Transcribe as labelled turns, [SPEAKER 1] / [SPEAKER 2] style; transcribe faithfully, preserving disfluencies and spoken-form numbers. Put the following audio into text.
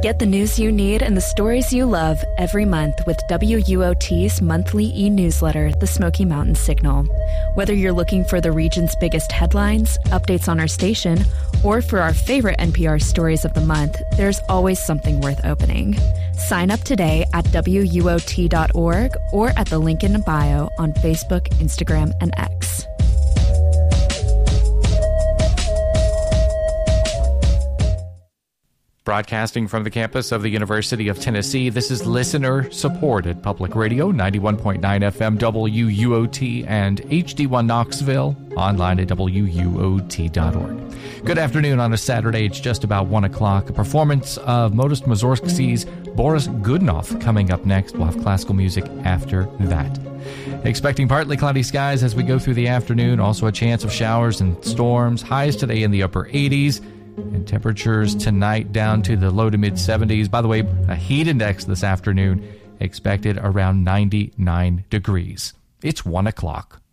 [SPEAKER 1] Get the news you need and the stories you love every month with W U O T's monthly e-newsletter, The Smoky Mountain Signal. Whether you're looking for the region's biggest headlines, updates on our station, or for our favorite N P R stories of the month, there's always something worth opening. Sign up today at W U O T dot org or at the link in the bio on Facebook, Instagram, and X.
[SPEAKER 2] Broadcasting from the campus of the University of Tennessee, this is listener-supported public radio, ninety-one point nine F M W U O T and H D one Knoxville, online at W U O T dot org. Good afternoon on a Saturday. It's just about one o'clock. A performance of Modest Mussorgsky's Boris Godunov coming up next. We'll have classical music after that. Expecting partly cloudy skies as we go through the afternoon. Also a chance of showers and storms. Highs today in the upper eighties. And temperatures tonight down to the low to mid seventies. By the way, a heat index this afternoon expected around ninety-nine degrees. It's one o'clock.